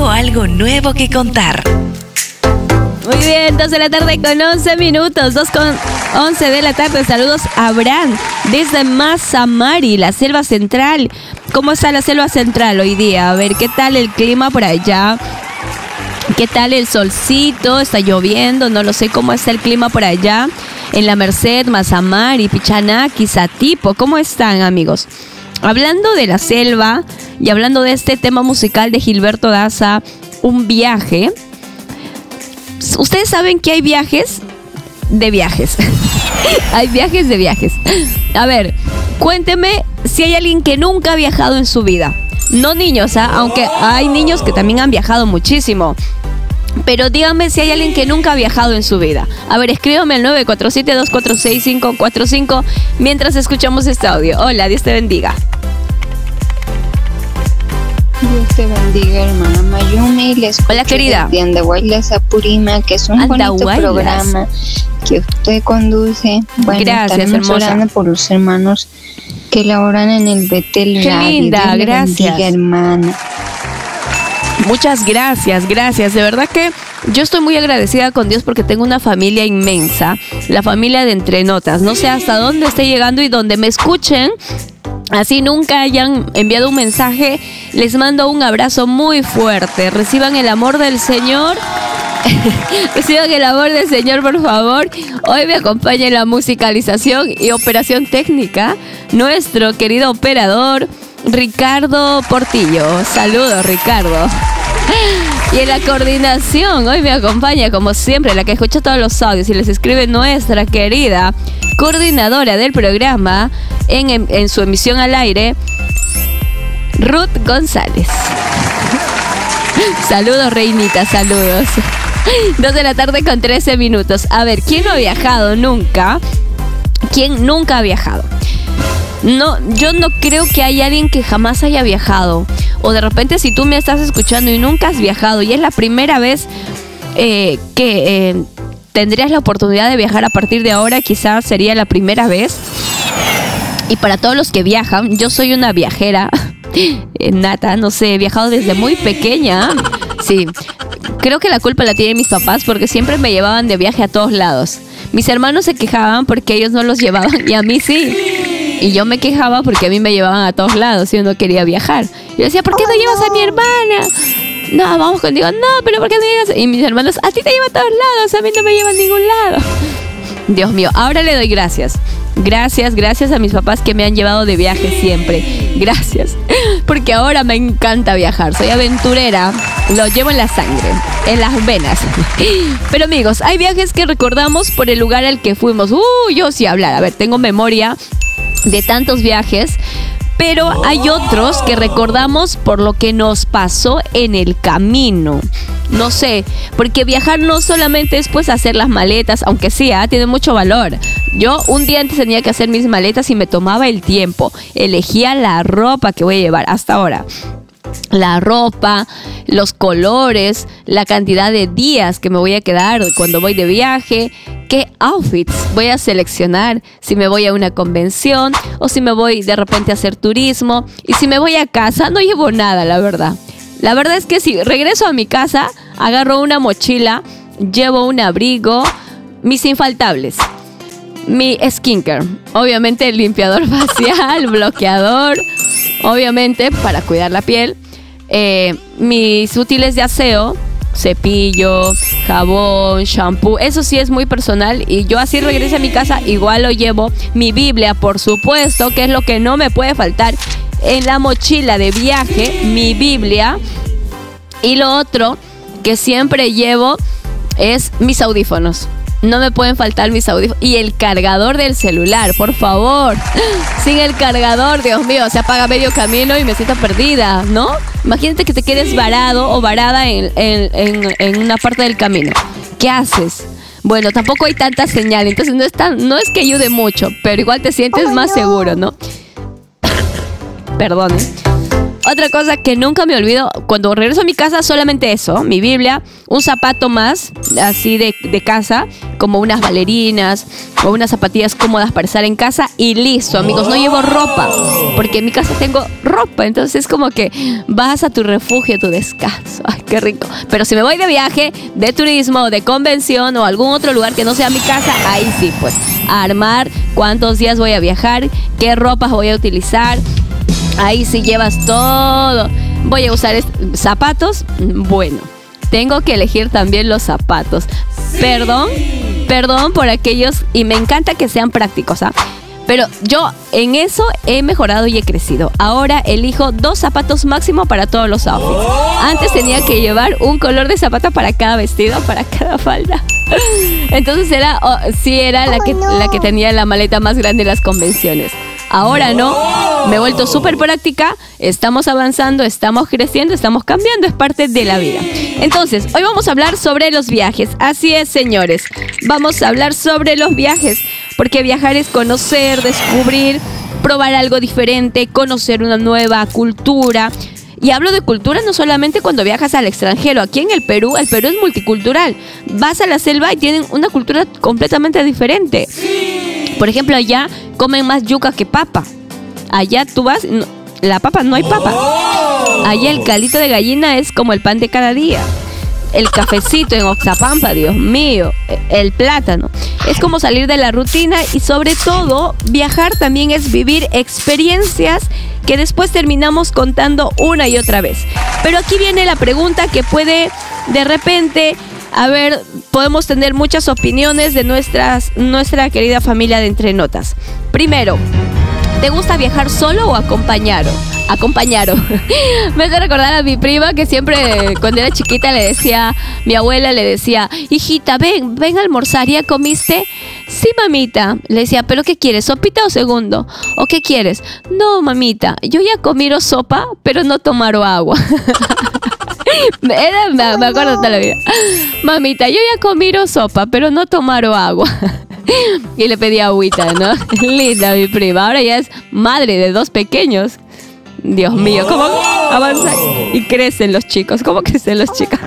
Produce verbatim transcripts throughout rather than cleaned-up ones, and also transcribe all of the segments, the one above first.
Tengo algo nuevo que contar. Muy bien, dos de la tarde con once minutos, dos con once de la tarde. Saludos a Abraham desde Mazamari, la selva central. ¿Cómo está la selva central hoy día? A ver, ¿qué tal el clima por allá? ¿Qué tal el solcito? ¿Está lloviendo? No lo sé cómo está el clima por allá. En La Merced, Mazamari, Pichanaki, Satipo. ¿Cómo están, amigos? Hablando de la selva y hablando de este tema musical de Gilberto Daza, Un viaje. Ustedes saben que hay viajes de viajes. Hay viajes de viajes. A ver, cuénteme si hay alguien que nunca ha viajado en su vida. No niños, ¿ah? Aunque hay niños que también han viajado muchísimo. Pero díganme si hay alguien que nunca ha viajado en su vida. A ver, escríbame al nueve cuatro siete, dos cuatro seis, cinco cuatro cinco mientras escuchamos este audio. Hola, Dios te bendiga. Dios te bendiga, hermana Mayumi. Les Hola, querida. De Andahuaylas a Purima, que es un Andahuaylas. bonito programa que usted conduce. Bueno, gracias, estamos hermosa. orando por los hermanos que laboran en el Betel Qué Radio. linda, Dios le gracias. bendiga, hermana. Muchas gracias, gracias. De verdad que yo estoy muy agradecida con Dios porque tengo una familia inmensa, la familia de Entre Notas. No sé hasta dónde esté llegando y donde me escuchen, así nunca hayan enviado un mensaje, les mando un abrazo muy fuerte. Reciban el amor del Señor. Reciban el amor del Señor, por favor. Hoy me acompaña en la musicalización y operación técnica nuestro querido operador Ricardo Portillo. Saludos, Ricardo. Y en la coordinación hoy me acompaña, como siempre, la que escucha todos los audios y les escribe nuestra querida coordinadora del programa en, en, en su emisión al aire, Ruth González. Saludos, reinita, saludos. Dos de la tarde con trece minutos. A ver, ¿quién no ha viajado nunca? ¿Quién nunca ha viajado? No, yo no creo que haya alguien que jamás haya viajado. O de repente si tú me estás escuchando y nunca has viajado y es la primera vez eh, que eh, tendrías la oportunidad de viajar a partir de ahora, quizás sería la primera vez. Y para todos los que viajan, yo soy una viajera eh, nata, no sé, he viajado desde muy pequeña. Sí, creo que la culpa la tienen mis papás porque siempre me llevaban de viaje a todos lados. Mis hermanos se quejaban porque ellos no los llevaban y a mí sí. Y yo me quejaba porque a mí me llevaban a todos lados y yo no quería viajar. Yo decía, ¿por qué no llevas a mi hermana? No, vamos contigo. No, pero ¿por qué no llevas? Y mis hermanos, a ti te llevan a todos lados, a mí no me llevan a ningún lado. Dios mío, ahora le doy gracias. Gracias, gracias a mis papás que me han llevado de viaje siempre. Gracias. Porque ahora me encanta viajar. Soy aventurera. Lo llevo en la sangre, en las venas. Pero amigos, hay viajes que recordamos por el lugar al que fuimos. Uh, yo sí hablar. A ver, tengo memoria de tantos viajes, pero hay otros que recordamos por lo que nos pasó en el camino. No sé, porque viajar no solamente es pues hacer las maletas, aunque sí, ¿eh? Tiene mucho valor. Yo un día antes tenía que hacer mis maletas y me tomaba el tiempo. Elegía la ropa que voy a llevar hasta ahora. La ropa, los colores, la cantidad de días que me voy a quedar cuando voy de viaje, qué outfits voy a seleccionar, si me voy a una convención o si me voy de repente a hacer turismo. Y si me voy a casa, no llevo nada, la verdad. La verdad es que si regreso a mi casa, agarro una mochila, llevo un abrigo, mis infaltables, mi skincare, obviamente el limpiador facial, bloqueador, obviamente para cuidar la piel, eh, mis útiles de aseo, cepillo, jabón, shampoo, eso sí es muy personal y yo así regreso a mi casa, igual lo llevo, mi Biblia, por supuesto, que es lo que no me puede faltar en la mochila de viaje, mi Biblia. Y lo otro que siempre llevo es mis audífonos. No me pueden faltar mis audífonos. Y el cargador del celular, por favor. Sin el cargador, Dios mío, se apaga medio camino y me siento perdida, ¿no? Imagínate que te quedes varado o varada en, en, en, en una parte del camino. ¿Qué haces? Bueno, tampoco hay tanta señal, entonces no es, tan, no es que ayude mucho, pero igual te sientes más seguro, ¿no? Perdón, ¿eh? Otra cosa que nunca me olvido, cuando regreso a mi casa, solamente eso, mi Biblia, un zapato más, así de, de casa, como unas bailarinas o unas zapatillas cómodas para estar en casa y listo, amigos, no llevo ropa. porque en mi casa tengo ropa, entonces es como que vas a tu refugio, a tu descanso. Ay, qué rico. Pero si me voy de viaje, de turismo, de convención o algún otro lugar que no sea mi casa, ahí sí, pues, a armar cuántos días voy a viajar, qué ropas voy a utilizar. Ahí sí llevas todo. Voy a usar zapatos, bueno, tengo que elegir también los zapatos. Perdón, perdón por aquellos, y me encanta que sean prácticos, ¿ah? Pero yo en eso he mejorado y he crecido. Ahora elijo dos zapatos máximo para todos los outfits. Antes tenía que llevar un color de zapato para cada vestido, para cada falda. Entonces era, oh, sí era la que, la que tenía la maleta más grande en las convenciones. Ahora no, me he vuelto súper práctica, estamos avanzando, estamos creciendo, estamos cambiando, es parte de la vida. Entonces, hoy vamos a hablar sobre los viajes. Así es, señores, vamos a hablar sobre los viajes, porque viajar es conocer, descubrir, probar algo diferente, conocer una nueva cultura. Y hablo de cultura no solamente cuando viajas al extranjero. Aquí en el Perú, el Perú es multicultural. Vas a la selva y tienen una cultura completamente diferente. Por ejemplo, allá comen más yuca que papa. Allá tú vas, no, la papa, no hay papa. Allá el caldito de gallina es como el pan de cada día. El cafecito en Oxapampa, Dios mío, el plátano. Es como salir de la rutina, y sobre todo, viajar también es vivir experiencias que después terminamos contando una y otra vez. Pero aquí viene la pregunta que puede de repente... A ver, podemos tener muchas opiniones de nuestras, nuestra querida familia de Entre Notas. Primero, ¿te gusta viajar solo o acompañado? Acompañado. Me hace recordar a mi prima que siempre, cuando era chiquita, le decía, mi abuela le decía, hijita, ven, ven a almorzar, ¿ya comiste? Sí, mamita. Le decía, ¿pero qué quieres? ¿Sopita o segundo? ¿O qué quieres? No, mamita, yo ya comí sopa, pero no tomaron agua. Era, me, me acuerdo toda la vida. Mamita, yo ya comí sopa, pero no tomaron agua. Y le pedí agüita, ¿no? Linda mi prima. Ahora ya es madre de dos pequeños. Dios mío, cómo avanzan y crecen los chicos. ¿Cómo crecen los chicos?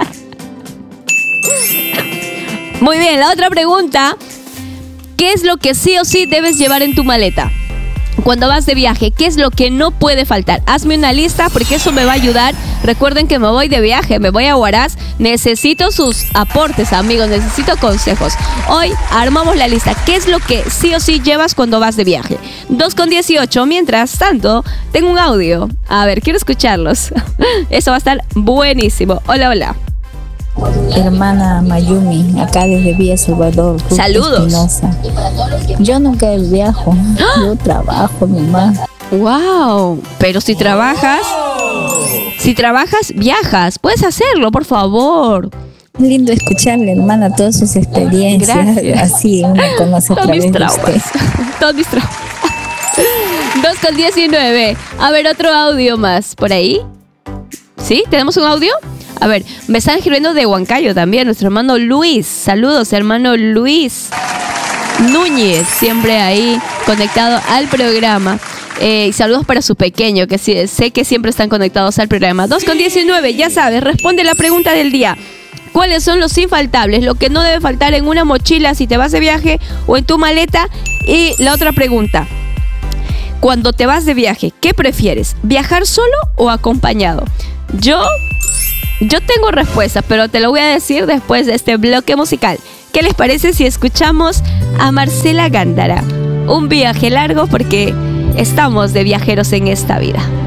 Muy bien, la otra pregunta. ¿Qué es lo que sí o sí debes llevar en tu maleta? Cuando vas de viaje, ¿qué es lo que no puede faltar? Hazme una lista, porque eso me va a ayudar. Recuerden que me voy de viaje, me voy a Huaraz. Necesito sus aportes, amigos, necesito consejos. Hoy armamos la lista. ¿Qué es lo que sí o sí llevas cuando vas de viaje? dos con dieciocho. Mientras tanto, tengo un audio. A ver, quiero escucharlos. Eso va a estar buenísimo. Hola, hola. Hermana Mayumi, acá desde Villa Salvador. Saludos. Espinosa. Yo nunca viajo, yo trabajo nomás. Wow, pero si trabajas, si trabajas, viajas. Puedes hacerlo, por favor. Lindo escucharle, hermana, todas sus experiencias. Gracias. Así uno conoce a Todos través mis de traumas. usted. Todos mis traumas. dos con diecinueve. A ver, otro audio más. ¿Por ahí? ¿Sí? ¿Tenemos un audio? A ver, me están escribiendo de Huancayo también, nuestro hermano Luis. Saludos, hermano Luis Núñez, siempre ahí conectado al programa. Eh, y saludos para su pequeño, que sí, sé que siempre están conectados al programa. dos con diecinueve, ya sabes, responde la pregunta del día. ¿Cuáles son los infaltables? Lo que no debe faltar en una mochila si te vas de viaje o en tu maleta. Y la otra pregunta. Cuando te vas de viaje, ¿qué prefieres? ¿Viajar solo o acompañado? Yo... Yo tengo respuesta, pero te lo voy a decir después de este bloque musical. ¿Qué les parece si escuchamos a Marcela Gándara? Un viaje largo, porque estamos de viajeros en esta vida.